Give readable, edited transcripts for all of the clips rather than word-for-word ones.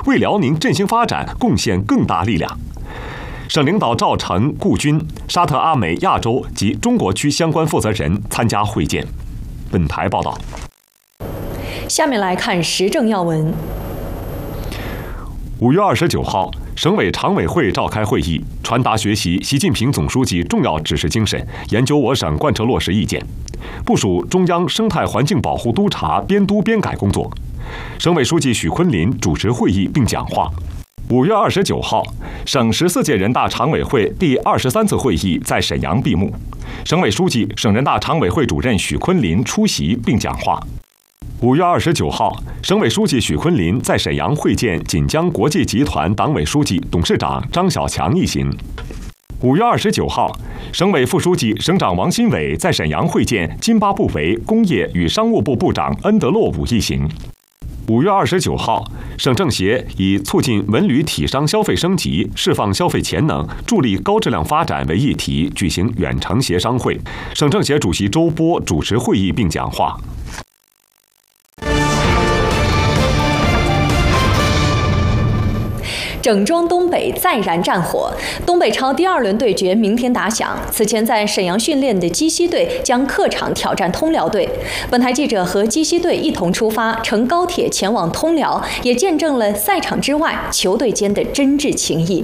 为辽宁振兴发展贡献更大力量。省领导赵成、顾军、沙特阿美亚洲及中国区相关负责人参加会见。本台报道。 下面来看时政要闻。 5月29号，省委常委会召开会议，传达学习习近平总书记重要指示精神，研究我省贯彻落实意见，部署中央生态环境保护督察边督边改工作。省委书记许昆林主持会议并讲话。5月29号，省14届人大常委会第23次会议在沈阳闭幕，省委书记、省人大常委会主任许昆林出席并讲话。5月29号，省委书记许昆林在沈阳会见锦江国际集团党委书记、董事长张小强一行。5月29号，省委副书记、省长王新伟在沈阳会见津巴布韦工业与商务部部长恩德洛武一行。5月29号，省政协以促进文旅体商消费升级、释放消费潜能、助力高质量发展为议题举行远程协商会，省政协主席周波主持会议并讲话。 整装东北再燃战火，东北超第2轮对决明天打响。此前在沈阳训练的鸡西队将客场挑战通辽队。本台记者和鸡西队一同出发，乘高铁前往通辽，也见证了赛场之外球队间的真挚情谊。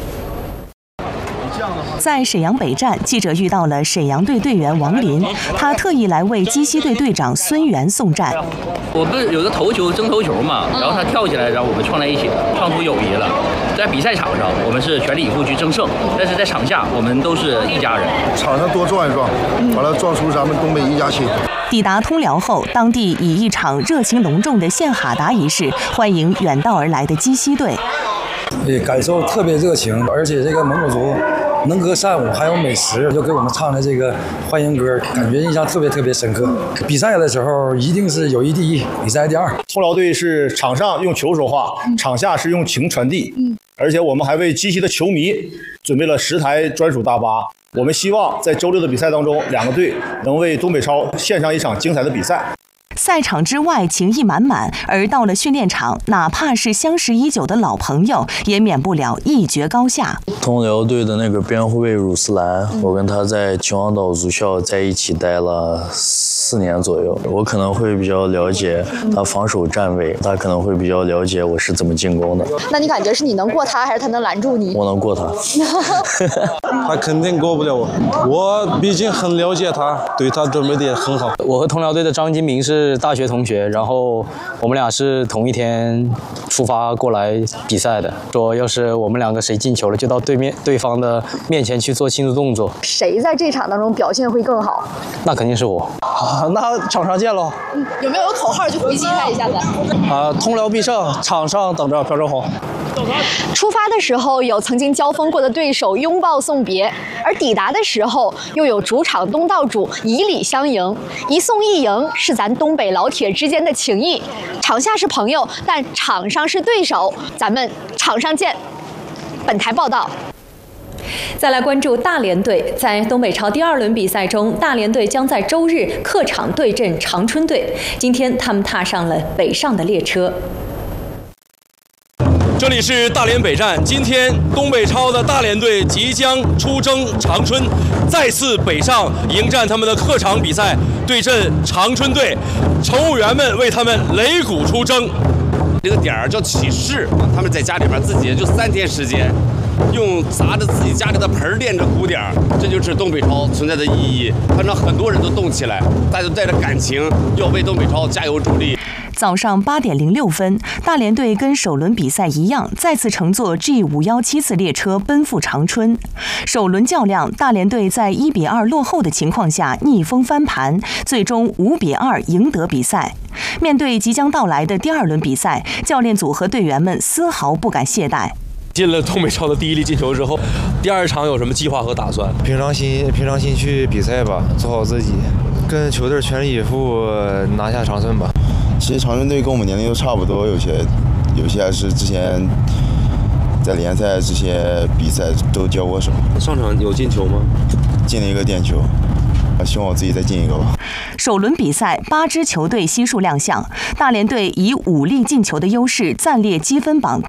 在沈阳北站，记者遇到了沈阳队队员王林，他特意来为鸡西队队长孙源送战。 我们有个头球争头球嘛，然后他跳起来，然后我们撞在一起了，创出友谊了。在比赛场上，我们是全力以赴去争胜，但是在场下，我们都是一家人。 场上多撞一撞，完了撞出咱们东北一家亲。 抵达通辽后，当地以一场热情隆重的献哈达仪式欢迎远道而来的鸡西队。 感受特别热情，而且这个蒙古族能歌善舞，还有美食，就给我们唱的这个欢迎歌，感觉印象特别深刻。比赛的时候一定是友谊第一，比赛第2。 通辽队是场上用球说话，场下是用情传递。而且我们还为鸡西的球迷准备了10台专属大巴。我们希望在周6的比赛当中，2个队能为东北超献上一场精彩的比赛。 赛场之外情谊满满，而到了训练场，哪怕是相识已久的老朋友，也免不了一决高下。 通辽队的那个边后卫鲁斯兰，我跟他在秦皇岛足校在一起待了4年左右，我可能会比较了解他防守站位，他可能会比较了解我是怎么进攻的。 那你感觉是你能过他，还是他能拦住你？ 我能过他。 他肯定过不了我，我毕竟很了解他，对他准备的也很好。 我和通辽队的张金明是大学同学，然后我们俩是同一天出发过来比赛的。说要是我们2个谁进球了，就到对方的面前去做庆祝动作。 谁在这场当中表现会更好？ 那肯定是我。 那场上见喽。 有没有口号就回击他一下子？ 通辽必胜，场上等着朴正宏。 出发的时候有曾经交锋过的对手拥抱送别，而抵达的时候又有主场东道主以礼相迎，一送一迎是咱东北老铁之间的情谊。场下是朋友，但场上是对手，咱们场上见。本台报道。 再来关注大连队，在东北超第2轮比赛中，大连队将在周日客场对阵长春队。今天他们踏上了北上的列车。 这里是大连北站，今天东北超的大连队即将出征长春，再次北上迎战他们的客场比赛，对阵长春队。乘务员们为他们擂鼓出征。 这个点儿叫起势，他们在家里边自己就3天时间，用砸着自己家里的盆练着鼓点儿，这就是东北超存在的意义。它让很多人都动起来，大家都带着感情，要为东北超加油助力。 早上8点06分，大连队跟首轮比赛一样，再次乘坐 G517次列车奔赴长春。首轮较量，大连队在1比2落后的情况下逆风翻盘，最终5比2赢得比赛。面对即将到来的第2轮比赛，教练组和队员们丝毫不敢懈怠。 进了东北超的第1粒进球之后，第2场有什么计划和打算？ 平常心去比赛吧，做好自己，跟球队全力以赴拿下长春吧。 其实长春队跟我们年龄都差不多，有些还是之前在联赛这些比赛都交过手。 上场有进球吗？ 进了一个点球，希望我自己再进一个吧。 首轮比赛8支球队悉数亮相，大连队以5粒进球的优势暂列积分榜